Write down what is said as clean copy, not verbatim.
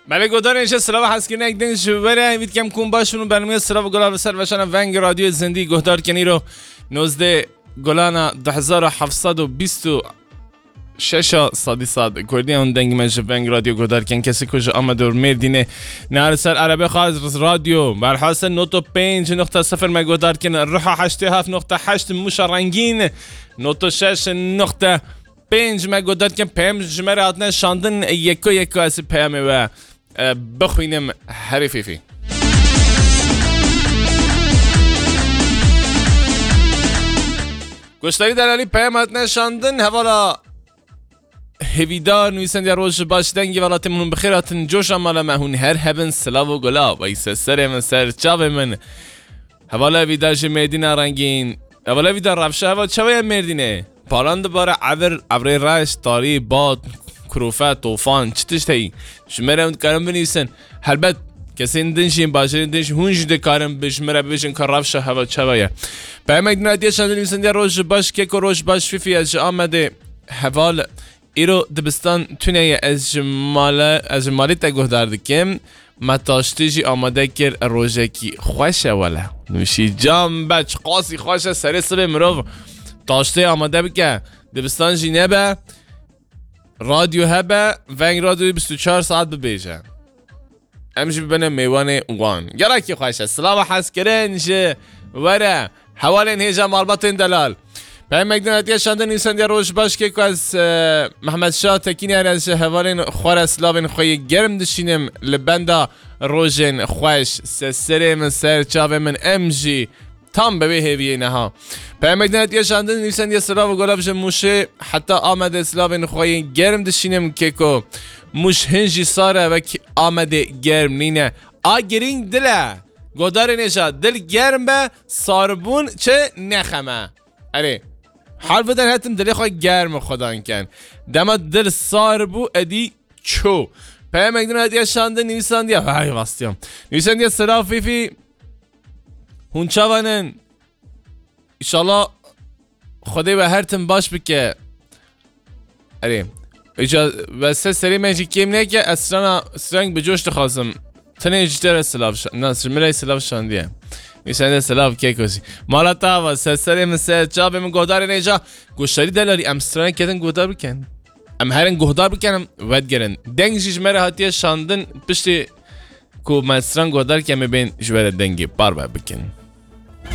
بله گودار اینجا سلام هست که نگدن شوره امید کم کن باشون برنامه سلام گلاب سر وشان ونگ رادیو زندگی گودار کنی رو 19 گلانا 2726 صاد کردی اون دنگ منش ونگ رادیو گودار کن کسی کجا آمد و مردینه نهار سر عربی خواهد رادیو برحاصل نوتو 5.0 مگودار کن روح 87.8 موش رنگین نوتو 6.5 مگودار کن پیم جمعه هاتنه شاندن یکو از پیامه و بخوینم حریفی گشتاری دلالی پیامت نشاندن حوالا هویدار نویسنده روش باش دنگی ولاتمون بخیراتن جوش مالا مهون هر هبن سلاو و گلاب و ایسا سر من سر چاو من حوالا هویدار جه مردینه رنگین حوالا هویدار رفشه حوالا چاوه مردینه پالان دباره عبر رش تاری باد کروفه توفان چتش تایی شمره اون کارم بنویسن البته کسی ندنشین باشه ندنش هونج دکارم بشمره بشن کار رفشه هوا چوایه به مدینه دیگه شده نویسنده روش باش که روش باش فیفی از آمده حوال ایرو دبستان تونه از جمالی تگوه دردکم متاشتیجی آماده کرد روشه کی خوشه ولی نوشی جام بچ قاسی خوشه سری سر مروف تاشته آماده بکه دبستان جینه به رادیو هبه ونگ رادیو 24 ساعت ببیجه امشي بنا ميواني وان قراكي خواشة سلام حسكرينش ورا حوالين هيجا مالبطين دلال بایم مقدن هتیه شاندن نیسان دیا روش باش که از محمد شاه تکینی از حوالین خوار اسلاوین خوی گرم دشینم لبندا روژن خوش سسره من سر چاوه من امجی تام به هیویه نها بایم مقدن هتیه شاندن نیسان دیا سلام و گلابش موشه حتی آمد اسلاوین خوی گرم دشینم که کو مش هنجی ساره و که آمده گرم نینه گرینگ دله گودار نشا دل گرم به ساربون چه نخمه اره حال بدن هتم دلی خواه گرم خدا کن دما دل ساربو ادی چو پیام مگدون هدیه شانده نویسان دیا های واستیم نویسان دیا سلام فیفی هونچا ونن ایشالله خدای و هرتم باش بکه اره ایجا بس سری ماجی کیم نه که اصلا سرنگ به جوش تخاصم تنه اجتر سلاف نه شمره سلاف شاندیه میشنده سلاف کی کوسی مالا تا و سری مثل جاب من گودار نیجا گوشاری دلاری ام سرنگ کدن گودار بکن ام هرن گودار بکنم ود گرن دنگش مره هاتیه شاندن پشتی کو مستران گودار که می بین جوره دنگی بار بکن